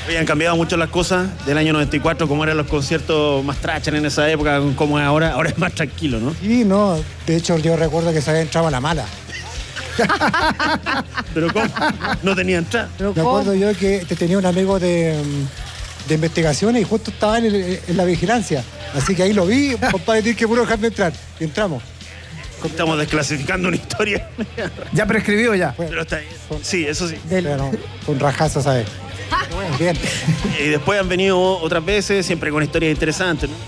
Habían cambiado mucho las cosas del año 94, como eran los conciertos más trachas en esa época, como es ahora. Ahora es más tranquilo, ¿no? Sí, no. De hecho, yo recuerdo que se había entrado a la mala. ¿Pero cómo? No tenía entrada. Me acuerdo yo que tenía un amigo de investigaciones y justo estaba en la vigilancia. Así que ahí lo vi, compadre, tiene que puro dejarme entrar. Y entramos. Estamos desclasificando una historia. Ya prescribió ya. Pero está ahí. Sí, eso sí. Bueno, con rajazo, ¿sabes? Bueno, bien. Y después han venido otras veces, siempre con historias interesantes, ¿no?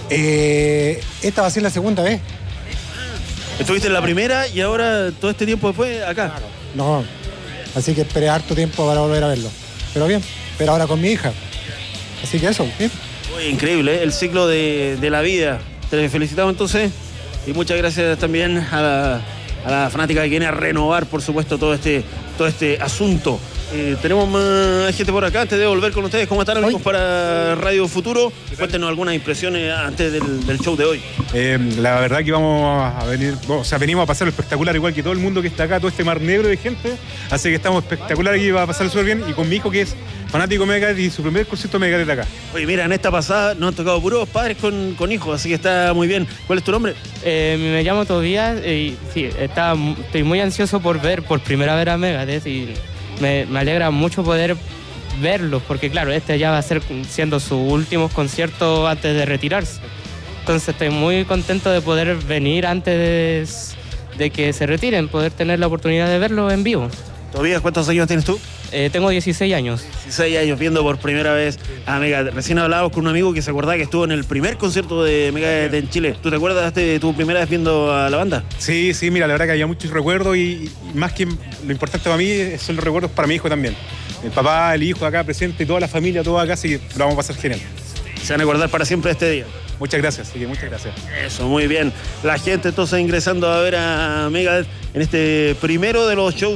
Esta va a ser la segunda vez. Estuviste en la primera y ahora, todo este tiempo después, acá. Claro. No, así que esperé harto tiempo para volver a verlo. Pero bien, pero ahora con mi hija. Así que eso, bien. Uy, increíble, ¿eh? El ciclo de la vida. Te felicitamos entonces y muchas gracias también a la fanática que viene a renovar, por supuesto, todo este asunto. Tenemos más gente por acá. Antes de volver con ustedes, ¿cómo están, amigos, para Radio Futuro? Cuéntenos algunas impresiones antes del show de hoy. La verdad que vamos a venir, o sea, venimos a pasar lo espectacular, igual que todo el mundo que está acá, todo este mar negro de gente. Así que estamos espectacular y va a pasar súper bien. Y con mi hijo, que es fanático de Megadeth y su primer concierto de Megadeth acá. Oye, mira, en esta pasada nos han tocado puros padres con hijos, así que está muy bien. ¿Cuál es tu nombre? Me llamo Tobías y sí, estoy muy ansioso por ver por primera vez a Megadeth y me alegra mucho poder verlos, porque claro, este ya va a ser siendo sus últimos conciertos antes de retirarse. Entonces estoy muy contento de poder venir antes de que se retiren, poder tener la oportunidad de verlos en vivo. Tobías, ¿cuántos años tienes tú? Tengo 16 años. 16 años viendo por primera vez a Megadeth. Recién hablábamos con un amigo que se acordaba que estuvo en el primer concierto de Megadeth en Chile. ¿Tú te acuerdas de tu primera vez viendo a la banda? Sí, mira, la verdad que había muchos recuerdos y más que lo importante para mí son los recuerdos para mi hijo también. El papá, el hijo acá presente, toda la familia, todo acá, así que lo vamos a pasar genial. Se van a acordar para siempre de este día. Muchas gracias, así que muchas gracias. Eso, muy bien. La gente entonces ingresando a ver a Megadeth en este primero de los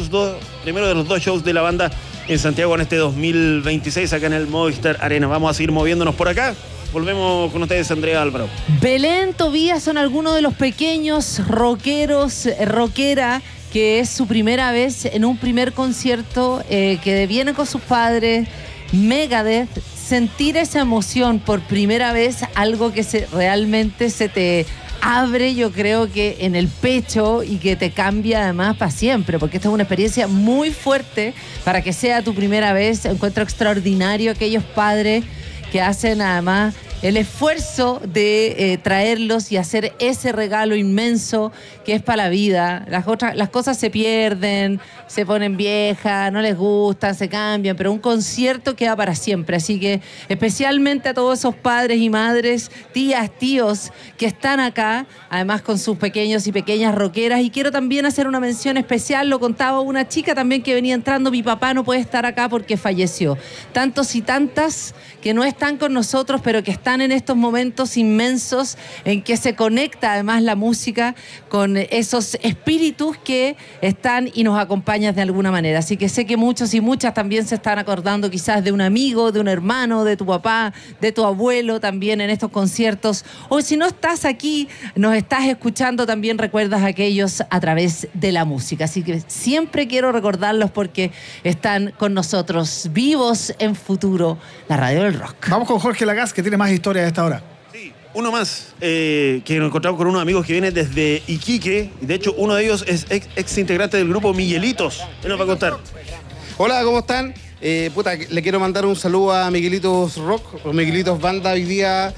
dos shows de la banda en Santiago en este 2026 acá en el Movistar Arena. Vamos a seguir moviéndonos por acá. Volvemos con ustedes, Andrea Álvaro. Belén, Tobías son algunos de los pequeños rockeros, rockera, que es su primera vez en un primer concierto, que viene con sus padres, Megadeth. Sentir esa emoción por primera vez, algo que realmente se te abre, yo creo que en el pecho y que te cambia además para siempre, porque esta es una experiencia muy fuerte para que sea tu primera vez. Encuentro extraordinario aquellos padres que hacen además el esfuerzo de traerlos y hacer ese regalo inmenso que es para la vida. Las cosas se pierden, se ponen viejas, no les gustan, se cambian, pero un concierto queda para siempre. Así que especialmente a todos esos padres y madres, tías, tíos que están acá, además con sus pequeños y pequeñas rockeras. Y quiero también hacer una mención especial, lo contaba una chica también que venía entrando: mi papá no puede estar acá porque falleció. Tantos y tantas que no están con nosotros, pero que están en estos momentos inmensos en que se conecta además la música con esos espíritus que están y nos acompañan de alguna manera. Así que sé que muchos y muchas también se están acordando quizás de un amigo, de un hermano, de tu papá, de tu abuelo también en estos conciertos. O si no estás aquí, nos estás escuchando, también recuerdas a aquellos a través de la música. Así que siempre quiero recordarlos porque están con nosotros vivos en Futuro, la radio del rock. Vamos con Jorge Lagas, que tiene más historia a esta hora. Sí, uno más, que nos encontramos con unos amigos que vienen desde Iquique, y de hecho uno de ellos es ex integrante del grupo Miguelitos. Él nos va a contar. Hola, ¿cómo están? Le quiero mandar un saludo a Miguelitos Rock, o Miguelitos Banda. Hoy día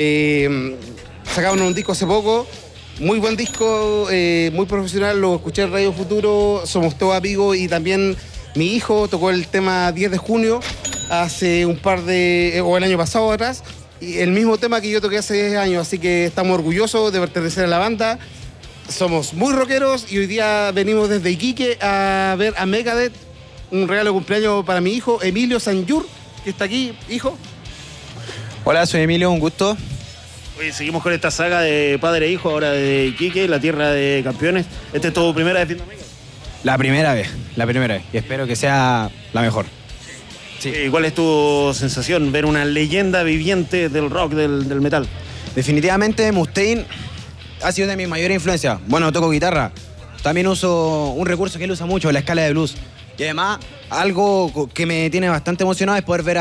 sacaron un disco hace poco, muy buen disco, muy profesional, lo escuché en Radio Futuro, somos todos amigos, y también mi hijo tocó el tema 10 de junio, hace o el año pasado atrás, y el mismo tema que yo toqué hace 10 años, así que estamos orgullosos de pertenecer a la banda. Somos muy rockeros y hoy día venimos desde Iquique a ver a Megadeth, un regalo de cumpleaños para mi hijo, Emilio Sanjur, que está aquí. Hijo. Hola, soy Emilio, un gusto. Oye, seguimos con esta saga de padre e hijo, ahora de Iquique, la tierra de campeones. ¿Esta es tu primera vez viendo Megadeth? La primera vez, y espero que sea la mejor. Sí. ¿Cuál es tu sensación ver una leyenda viviente del rock, del metal? Definitivamente Mustaine ha sido de mis mayores influencias. Bueno, toco guitarra, también uso un recurso que él usa mucho, la escala de blues. Y además, algo que me tiene bastante emocionado es poder ver